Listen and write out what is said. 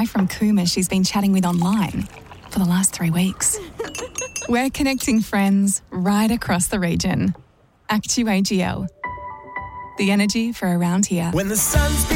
guy from Cooma she's been chatting with online for the last 3 weeks. We're connecting friends right across the region. Actu AGL. The energy for around here. When the sun's